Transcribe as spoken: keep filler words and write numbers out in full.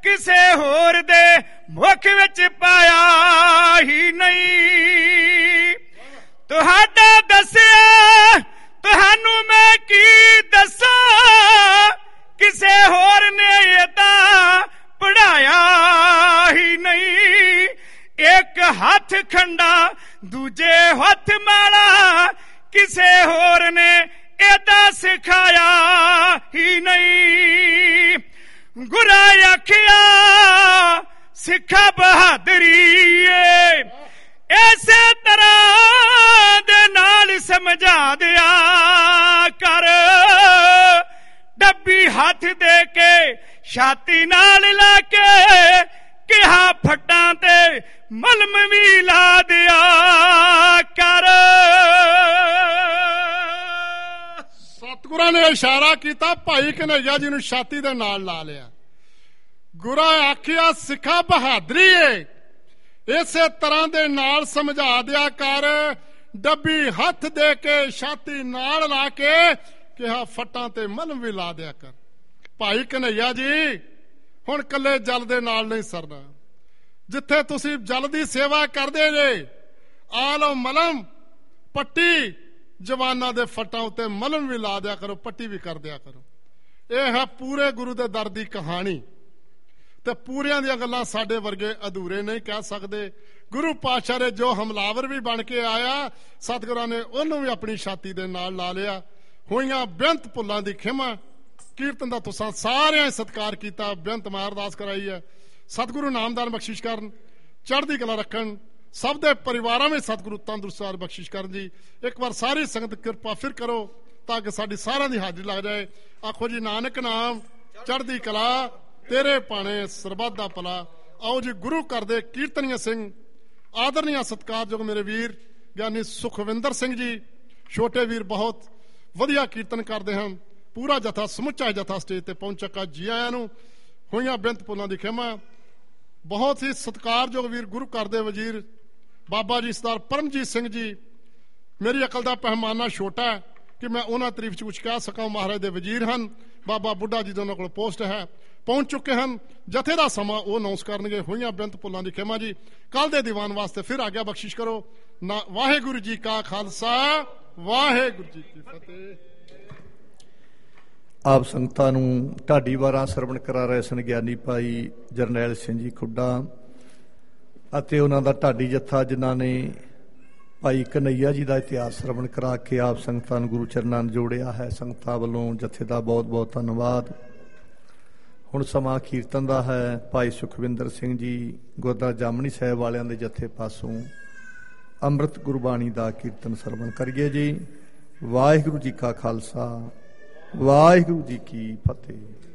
ਕਿਸੇ ਹੋਰ ਦੇ ਮੁੱਖ ਵਿੱਚ ਪਾਇਆ ਹੀ ਨਹੀਂ। ਤੁਹਾਡਾ ਦੱਸਿਆ ਤੁਹਾਨੂੰ ਮੈਂ ਕੀ ਦੱਸਾਂ, ਕਿਸੇ ਹੋਰ ਨੇ ਏਦਾਂ ਪੜ੍ਹਾਇਆ ਹੀ ਨਹੀਂ। ਇੱਕ ਹੱਥ ਖੰਡਾ ਦੂਜੇ ਹੱਥ ਮਾਲਾ, ਕਿਸੇ ਹੋਰ ਨੇ ਏਦਾਂ ਸਿਖਾਇਆ ਹੀ ਨਹੀਂ। ਗੁਰਾ ਆਖਿਆ ਸਿੱਖਾ ਬਹਾਦਰੀ ਏ, ਇਸੇ ਤਰ੍ਹਾਂ ਦੇ ਨਾਲ ਸਮਝਾ ਦਿਆ ਕਰ। ਡੱਬੀ ਹੱਥ ਦੇ ਕੇ ਛਾਤੀ ਨਾਲ ਲਾ ਕੇ ਕਿਹਾ ਫੱਟਾਂ ਤੇ ਮਲਮ ਵੀ ਲਾ ਦਿਆ ਕਰ। ਸਤਿਗੁਰਾਂ ਨੇ ਇਸ਼ਾਰਾ ਕੀਤਾ, ਭਾਈ ਕਨ੍ਹਈਆ ਜੀ ਨੂੰ ਛਾਤੀ ਦੇ ਨਾਲ ਲਾ ਲਿਆ। ਗੁਰਾ ਆਖਿਆ ਸਿੱਖਾ ਬਹਾਦਰੀ ਏ, ਇਸੇ ਤਰ੍ਹਾਂ ਦੇ ਨਾਲ ਸਮਝਾ ਦਿਆ ਕਰ। ਡੱਬੀ ਹੱਥ ਦੇ ਕੇ ਛਾਤੀ ਨਾਲ ਲਾ ਕੇ ਕਿਹਾ ਫੱਟਾਂ ਤੇ ਮਲਮ ਵੀ ਲਾ ਦਿਆ ਕਰ। ਭਾਈ ਕਨ੍ਹਈਆ ਜੀ ਹੁਣ ਕੱਲੇ ਜਲ ਦੇ ਨਾਲ ਨਹੀਂ ਸਰਨਾ, ਜਿੱਥੇ ਤੁਸੀਂ ਜਲ ਦੀ ਸੇਵਾ ਕਰਦੇ ਜੇ, ਆ ਲਓ ਮਲਮ ਪੱਟੀ, ਜਵਾਨਾਂ ਦੇ ਫੱਟਾਂ ਉੱਤੇ ਮਲਮ ਵੀ ਲਾ ਦਿਆ ਕਰੋ, ਪੱਟੀ ਵੀ ਕਰ ਦਿਆ ਕਰੋ। ਇਹ ਹੈ ਪੂਰੇ ਗੁਰੂ ਦੇ ਦਰ ਦੀ ਕਹਾਣੀ, ਤੇ ਪੂਰਿਆਂ ਦੀਆਂ ਗੱਲਾਂ ਸਾਡੇ ਵਰਗੇ ਅਧੂਰੇ ਨਹੀਂ ਕਹਿ ਸਕਦੇ। ਗੁਰੂ ਪਾਤਸ਼ਾਹ ਨੇ ਜੋ ਹਮਲਾਵਰ ਵੀ ਬਣ ਕੇ ਆਇਆ, ਸਤਿਗੁਰਾਂ ਨੇ ਉਹਨੂੰ ਵੀ ਆਪਣੀ ਛਾਤੀ ਦੇ ਨਾਲ ਲਾ ਲਿਆ। ਹੋਈਆਂ ਬੇਅੰਤ ਭੁੱਲਾਂ ਦੀ ਖਿਮਾ। ਕੀਰਤਨ ਦਾ ਤੁਸੀਂ ਸਾਰਿਆਂ ਸਤਿਕਾਰ ਕੀਤਾ, ਬੇਅੰਤ ਮੈਂ ਅਰਦਾਸ ਕਰਾਈ ਹੈ। ਸਤਿਗੁਰੂ ਨਾਮਦਾਨ ਬਖਸ਼ਿਸ਼ ਕਰਨ, ਚੜ੍ਹਦੀ ਕਲਾ ਰੱਖਣ, ਸਭ ਦੇ ਪਰਿਵਾਰਾਂ ਵਿੱਚ ਸਤਿਗੁਰੂ ਤੰਦਰੁਸਤ ਬਖਸ਼ਿਸ਼ ਕਰਨ ਜੀ। ਇੱਕ ਵਾਰ ਸਾਰੀ ਸੰਗਤ ਕਿਰਪਾ ਫਿਰ ਕਰੋ ਤਾਂ ਕਿ ਸਾਡੀ ਸਾਰਿਆਂ ਦੀ ਹਾਜ਼ਰੀ ਲੱਗ ਜਾਏ। ਆਖੋ ਜੀ ਨਾਨਕ ਨਾਮ ਚੜ੍ਹਦੀ ਕਲਾ, ਤੇਰੇ ਭਾਣੇ ਸਰਬੱਤ ਦਾ ਭਲਾ। ਆਓ ਜੀ ਗੁਰੂ ਘਰ ਦੇ ਕੀਰਤਨੀਏ ਸਿੰਘ, ਆਦਰਨੀय ਸਤਿਕਾਰਯੋਗ ਮੇਰੇ ਵੀਰ ਗਿਆਨੀ ਸੁਖਵਿੰਦਰ ਸਿੰਘ ਜੀ, ਛੋਟੇ ਵੀਰ ਬਹੁਤ ਵਧੀਆ ਕੀਰਤਨ ਕਰਦੇ ਹਨ। ਪੂਰਾ ਜਥਾ, ਸਮੁੱਚਾ ਜਥਾ ਸਟੇਜ ਤੇ ਪਹੁੰਚ ਚੁੱਕਾ। ਜੀ ਆਇਆਂ ਨੂੰ। ਹੋਈਆਂ ਬੇਅੰਤ ਭੁੱਲਾਂ ਦੀ ਖਿਮਾ। ਬਹੁਤ ਹੀ ਸਤਿਕਾਰਯੋਗ ਵੀਰ ਗੁਰੂ ਘਰ ਦੇ ਵਜ਼ੀਰ ਬਾਬਾ ਜੀ ਸਰਦਾਰ ਪਰਮਜੀਤ ਸਿੰਘ ਜੀ, ਮੇਰੀ ਅਕਲ ਦਾ ਪਹਿਮਾਨਾ ਛੋਟਾ ਹੈ ਕਿ ਮੈਂ ਉਹਨਾਂ ਤਾਰੀਫ ਚ ਕੁਝ ਕਹਿ ਸਕਾਂ। ਮਹਾਰਾਜ ਦੇ ਵਜ਼ੀਰ ਹਨ, ਬਾਬਾ ਬੁੱਢਾ ਜੀ ਦੇ ਉਹਨਾਂ ਕੋਲ ਪੋਸਟ ਹੈ, ਪਹੁੰਚ ਚੁੱਕੇ ਹਨ। ਜਥੇ ਦਾ ਸਮਾਂ ਉਹ ਅਨਾਉਂਸ ਕਰਨਗੇ। ਹੋਈਆਂ ਬੇਅੰਤ ਭੁੱਲਾਂ ਦੀ ਖਿਮਾ ਜੀ। ਕੱਲ ਦੇ ਦੀਵਾਨ ਵਾਸਤੇ ਫਿਰ ਆਗਿਆ ਬਖਸ਼ਿਸ਼ ਕਰੋ। ਨਾ ਵਾਹਿਗੁਰੂ ਜੀ ਕਾ ਖਾਲਸਾ, ਵਾਹਿਗੁਰੂ ਜੀ ਕੀ ਫਤਿਹ। ਆਪ ਸੰਗਤਾਂ ਨੂੰ ਢਾਡੀ ਵਾਰਾਂ ਸਰਵਣ ਕਰਾ ਰਹੇ ਸਨ ਗਿਆਨੀ ਭਾਈ ਜਰਨੈਲ ਸਿੰਘ ਜੀ ਖੁੱਡਾ ਅਤੇ ਉਹਨਾਂ ਦਾ ਢਾਡੀ ਜੱਥਾ, ਜਿਨ੍ਹਾਂ ਨੇ ਭਾਈ ਕਨ੍ਹਈਆ ਜੀ ਦਾ ਇਤਿਹਾਸ ਸਰਵਣ ਕਰਾ ਕੇ ਆਪ ਸੰਗਤਾਂ ਨੂੰ ਗੁਰੂ ਚਰਨਾਂ ਨਾਲ ਜੋੜਿਆ ਹੈ। ਸੰਗਤਾਂ ਵੱਲੋਂ ਜੱਥੇ ਦਾ ਬਹੁਤ ਬਹੁਤ ਧੰਨਵਾਦ। ਹੁਣ ਸਮਾਂ ਕੀਰਤਨ ਦਾ ਹੈ। ਭਾਈ ਸੁਖਵਿੰਦਰ ਸਿੰਘ ਜੀ ਗੁਰਦੁਆਰਾ ਜਾਮਣੀ ਸਾਹਿਬ ਵਾਲਿਆਂ ਦੇ ਜੱਥੇ ਪਾਸੋਂ ਅੰਮ੍ਰਿਤ ਗੁਰਬਾਣੀ ਦਾ ਕੀਰਤਨ ਸਰਵਣ ਕਰੀਏ ਜੀ। ਵਾਹਿਗੁਰੂ ਜੀ ਕਾ ਖਾਲਸਾ, ਵਾਹਿਗੁਰੂ ਜੀ ਕੀ ਫਤਿਹ।